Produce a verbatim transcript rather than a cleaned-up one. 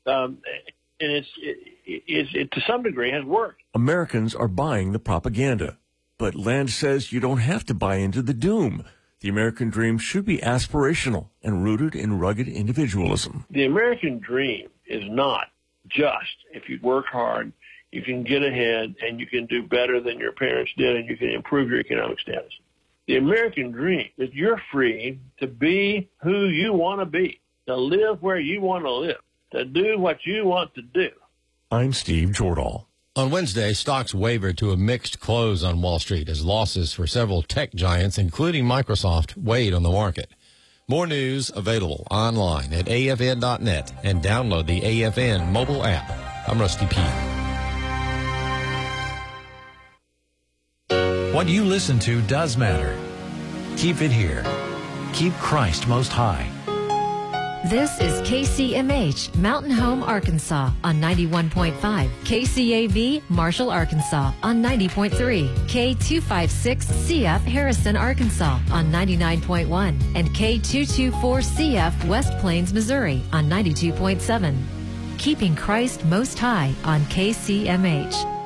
Um, and it's, it, it, it, to some degree, has worked. Americans are buying the propaganda. But Land says you don't have to buy into the doom. The American dream should be aspirational and rooted in rugged individualism. The American dream is not just if you work hard, you can get ahead, and you can do better than your parents did, and you can improve your economic status. The American dream is you're free to be who you want to be, to live where you want to live, to do what you want to do. I'm Steve Jordahl. On Wednesday, stocks wavered to a mixed close on Wall Street as losses for several tech giants, including Microsoft, weighed on the market. More news available online at A F N dot net and download the A F N mobile app. I'm Rusty P. What you listen to does matter. Keep it here. Keep Christ most high. This is K C M H, Mountain Home, Arkansas on ninety-one point five. K C A V, Marshall, Arkansas on ninety point three. K two fifty-six C F, Harrison, Arkansas on ninety-nine point one. And K two twenty-four C F, West Plains, Missouri on ninety-two point seven. Keeping Christ most high on K C M H.